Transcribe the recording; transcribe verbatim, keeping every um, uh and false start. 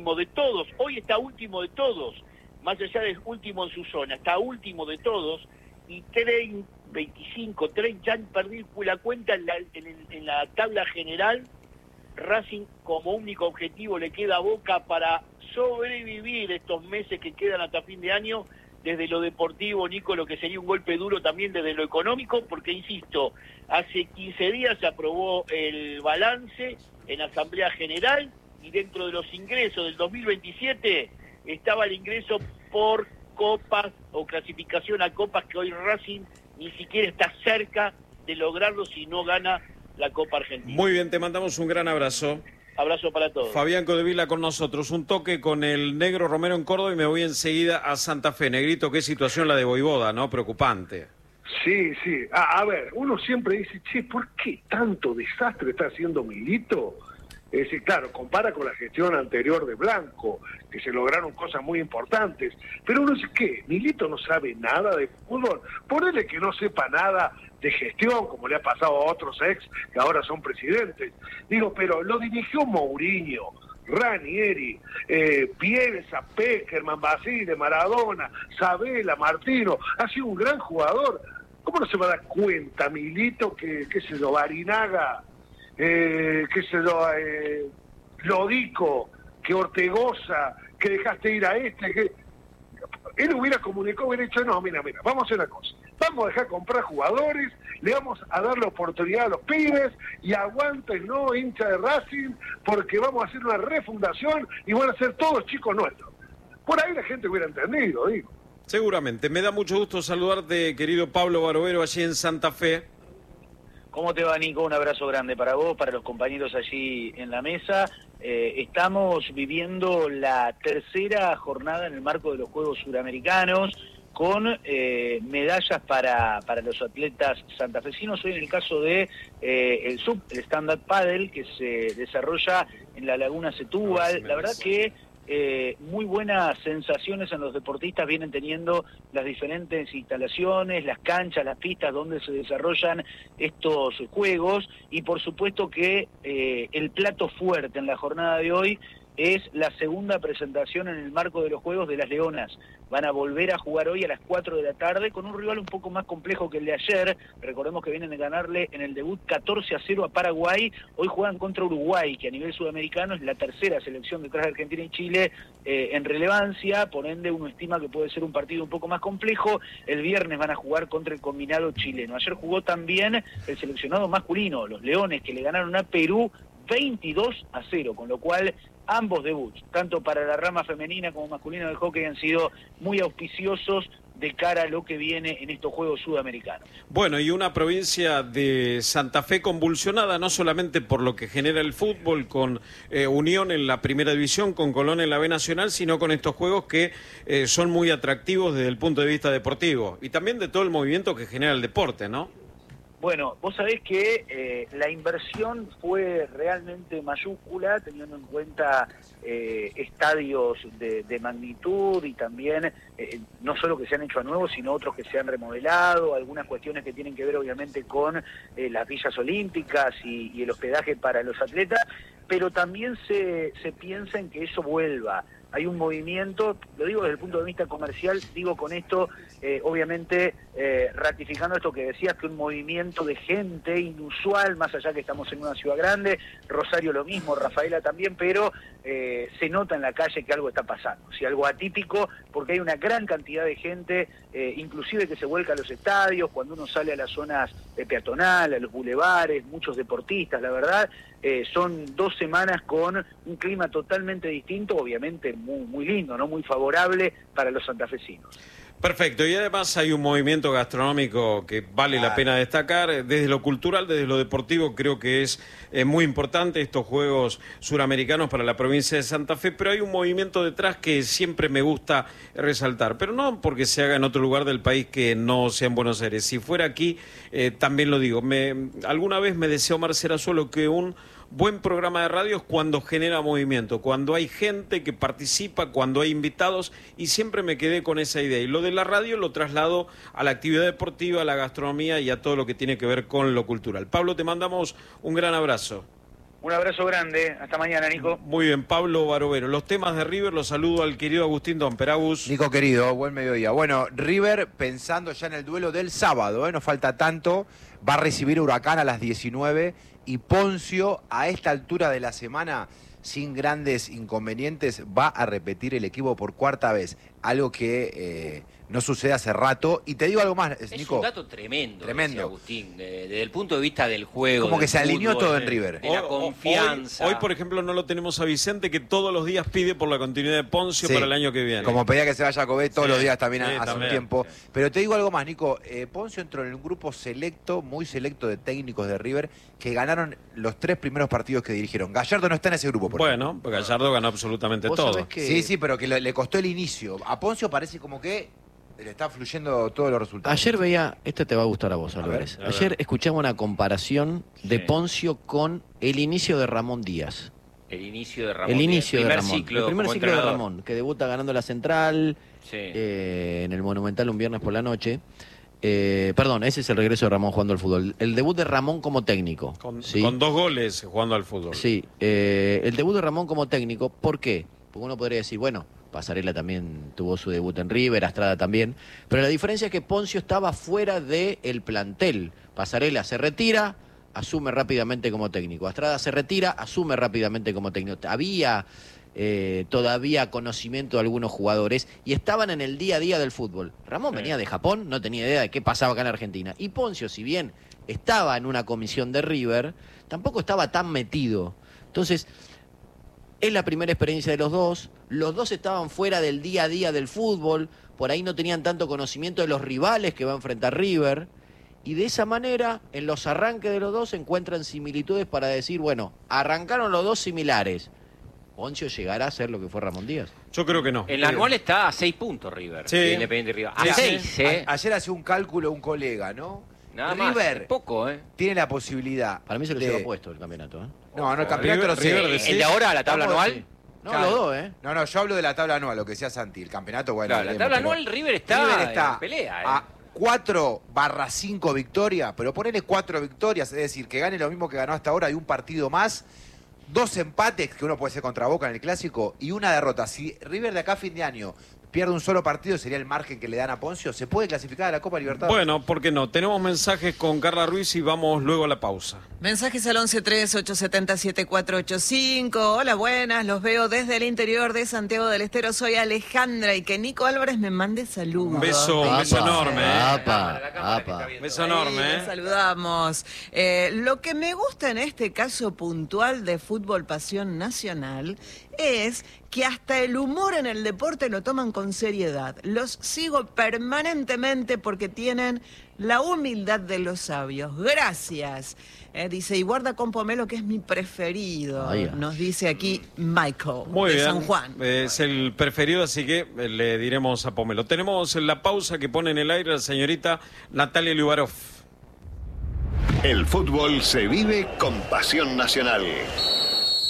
último de todos, hoy está último de todos, más allá de último en su zona, está último de todos, y treinta, veinticinco, treinta, ya perdí la cuenta en la, en, el, en la tabla general. Racing como único objetivo le queda a Boca para sobrevivir estos meses que quedan hasta fin de año, desde lo deportivo, Nico, lo que sería un golpe duro también desde lo económico, porque insisto, hace quince días se aprobó el balance en Asamblea General y dentro de los ingresos del dos mil veintisiete estaba el ingreso por copas o clasificación a copas que hoy Racing ni siquiera está cerca de lograrlo si no gana la Copa Argentina. Muy bien, te mandamos un gran abrazo. Abrazo para todos. Fabián Codevila con nosotros, un toque con el Negro Romero en Córdoba y me voy enseguida a Santa Fe. Negrito, qué situación la de Voivoda, ¿no? Preocupante. Sí, sí. A, a ver, uno siempre dice, che, ¿por qué tanto desastre está haciendo Milito? Es decir, claro, compara con la gestión anterior de Blanco, que se lograron cosas muy importantes, pero uno dice, ¿qué? Milito no sabe nada de fútbol, ponele que no sepa nada de gestión, como le ha pasado a otros ex que ahora son presidentes. Digo, pero lo dirigió Mourinho, Ranieri, eh, Bielsa, Peckerman, Basile, Maradona, Sabela, Martino, ha sido un gran jugador. ¿Cómo no se va a dar cuenta Milito que, que se lo Barinaga, eh, que se lo eh, Lodico, que Ortegoza, que dejaste ir a este, que él hubiera comunicado, hubiera dicho, no, mira, mira, vamos a hacer una cosa, vamos a dejar comprar jugadores, le vamos a dar la oportunidad a los pibes y aguanten, no, hincha de Racing, porque vamos a hacer una refundación y van a ser todos chicos nuestros. Por ahí la gente hubiera entendido, digo. Seguramente. Me da mucho gusto saludarte, querido Pablo Barovero, allí en Santa Fe. ¿Cómo te va, Nico? Un abrazo grande para vos, para los compañeros allí en la mesa. Eh, estamos viviendo la tercera jornada en el marco de los Juegos Suramericanos, con eh, medallas para, para los atletas santafesinos. Hoy en el caso de eh, el sub, el stand-up paddle, que se desarrolla en la Laguna Setúbal. La verdad que eh, muy buenas sensaciones en los deportistas vienen teniendo las diferentes instalaciones, las canchas, las pistas donde se desarrollan estos juegos, y por supuesto que eh, el plato fuerte en la jornada de hoy es la segunda presentación en el marco de los Juegos de las Leonas. Van a volver a jugar hoy a las cuatro de la tarde con un rival un poco más complejo que el de ayer. Recordemos que vienen de ganarle en el debut catorce a cero a Paraguay. Hoy juegan contra Uruguay, que a nivel sudamericano es la tercera selección detrás de Argentina y Chile eh, en relevancia. Por ende, uno estima que puede ser un partido un poco más complejo. El viernes van a jugar contra el combinado chileno. Ayer jugó también el seleccionado masculino, los Leones, que le ganaron a Perú veintidós a cero, con lo cual ambos debuts, tanto para la rama femenina como masculina del hockey, han sido muy auspiciosos de cara a lo que viene en estos Juegos Sudamericanos. Bueno, y una provincia de Santa Fe convulsionada, no solamente por lo que genera el fútbol, con eh, Unión en la primera división, con Colón en la B Nacional, sino con estos juegos que eh, son muy atractivos desde el punto de vista deportivo, y también de todo el movimiento que genera el deporte, ¿no? Bueno, vos sabés que eh, la inversión fue realmente mayúscula, teniendo en cuenta eh, estadios de, de magnitud y también eh, no solo que se han hecho a nuevo, sino otros que se han remodelado, algunas cuestiones que tienen que ver obviamente con eh, las villas olímpicas y, y el hospedaje para los atletas, pero también se, se piensa en que eso vuelva. Hay un movimiento, lo digo desde el punto de vista comercial, digo con esto, eh, obviamente, eh, ratificando esto que decías, que un movimiento de gente inusual, más allá que estamos en una ciudad grande, Rosario lo mismo, Rafaela también, pero eh, se nota en la calle que algo está pasando, o sea, algo atípico, porque hay una gran cantidad de gente, eh, inclusive que se vuelca a los estadios, cuando uno sale a las zonas de peatonal, a los bulevares, muchos deportistas, la verdad, eh, son dos semanas con un clima totalmente distinto, obviamente muy, muy lindo, ¿no? Muy favorable para los santafesinos. Perfecto, y además hay un movimiento gastronómico que vale la pena destacar, desde lo cultural, desde lo deportivo, creo que es eh, muy importante estos Juegos Suramericanos para la provincia de Santa Fe, pero hay un movimiento detrás que siempre me gusta resaltar, pero no porque se haga en otro lugar del país que no sea en Buenos Aires. Si fuera aquí, eh, también lo digo, me, alguna vez me decía Omar Serazuelo que un buen programa de radio es cuando genera movimiento, cuando hay gente que participa, cuando hay invitados, y siempre me quedé con esa idea. Y lo de la radio lo traslado a la actividad deportiva, a la gastronomía y a todo lo que tiene que ver con lo cultural. Pablo, te mandamos un gran abrazo. Un abrazo grande, hasta mañana, Nico. Muy bien, Pablo Barovero. Los temas de River los saludo al querido Agustín Don Peragus. Nico querido, buen mediodía. Bueno, River pensando ya en el duelo del sábado, ¿eh? No falta tanto, va a recibir Huracán a las diecinueve y Poncio a esta altura de la semana, sin grandes inconvenientes, va a repetir el equipo por cuarta vez, algo que eh, no sucede hace rato. Y te digo algo más, es Nico. Es un dato tremendo, tremendo. Agustín, de, desde el punto de vista del juego. Como que se alineó fútbol, todo en River. De la confianza. Hoy, hoy, por ejemplo, no lo tenemos a Vicente, que todos los días pide por la continuidad de Poncio sí, para el año que viene. Como pedía que se vaya a Cobé todos sí, los días también sí, hace también, un tiempo. sí. Pero te digo algo más, Nico. Eh, Poncio entró en un grupo selecto, muy selecto de técnicos de River, que ganaron los tres primeros partidos que dirigieron. Gallardo no está en ese grupo, por Bueno, ejemplo. porque Gallardo ganó absolutamente todo. Que... Sí, sí, pero que le, le costó el inicio. A Poncio parece como que le está fluyendo todos los resultados. Ayer veía, este te va a gustar a vos, Álvarez. Ayer escuchamos una comparación de sí. Poncio con el inicio de Ramón Díaz. El inicio de Ramón. El inicio el de Ramón. Ciclo, el primer ciclo entrenador. de Ramón, que debuta ganando la Central sí. eh, en el Monumental un viernes por la noche. Eh, perdón, ese es el regreso de Ramón jugando al fútbol. El debut de Ramón como técnico. Con, ¿sí? con dos goles jugando al fútbol. Sí, eh, el debut de Ramón como técnico, ¿por qué? Porque uno podría decir, bueno, Pasarela también tuvo su debut en River, Astrada también, pero la diferencia es que Poncio estaba fuera del plantel. Pasarela se retira, asume rápidamente como técnico. Astrada se retira, asume rápidamente como técnico. Había eh, todavía conocimiento de algunos jugadores y estaban en el día a día del fútbol. Ramón sí. venía de Japón, no tenía idea de qué pasaba acá en Argentina. Y Poncio, si bien estaba en una comisión de River, tampoco estaba tan metido. Entonces, es la primera experiencia de los dos. Los dos estaban fuera del día a día del fútbol. Por ahí no tenían tanto conocimiento de los rivales que va a enfrentar River. Y de esa manera, en los arranques de los dos se encuentran similitudes para decir, bueno, arrancaron los dos similares. ¿Poncio llegará a ser lo que fue Ramón Díaz? Yo creo que no. El anual está a seis puntos River. Sí. Independiente River. A sí, seis, sí. ¿eh? A, ayer hacía un cálculo un colega, ¿no? Nada River más, poco, ¿eh? tiene la posibilidad. Para mí se lo de... lleva puesto el campeonato, ¿eh? No, no, el campeonato River, no sé. River ¿El de ahora, la tabla Vamos, anual? Sí. No, claro. los dos, ¿eh? No, no, yo hablo de la tabla anual, lo que decía Santi. El campeonato, bueno. Claro, la tabla anual, River está, River está en pelea, ¿eh? a cuatro barra cinco victorias, pero ponele cuatro victorias, es decir, que gane lo mismo que ganó hasta ahora y un partido más. Dos empates, que uno puede ser contra Boca en el Clásico, y una derrota. Si River de acá a fin de año pierde un solo partido, sería el margen que le dan a Poncio, ¿se puede clasificar a la Copa Libertadores? Bueno, ¿por qué no? Tenemos mensajes con Carla Ruiz y vamos luego a la pausa. Mensajes al once tres ocho siete cero siete cuatro ocho cinco. Hola, buenas, los veo desde el interior de Santiago del Estero. Soy Alejandra y que Nico Álvarez me mande saludos. Un beso, un beso enorme. ¿eh? Apa, apa. Beso enorme. Ahí, ¿eh? les saludamos. Eh, lo que me gusta en este caso puntual de Fútbol Pasión Nacional es que hasta el humor en el deporte lo toman con seriedad. Los sigo permanentemente porque tienen la humildad de los sabios. Gracias. Eh, dice, y guarda con pomelo que es mi preferido. Ay, Nos dice aquí Michael, Muy de bien. San Juan. Es el preferido, así que le diremos a Pomelo. Tenemos la pausa que pone en el aire la señorita Natalia Liubarov. El fútbol se vive con Pasión Nacional.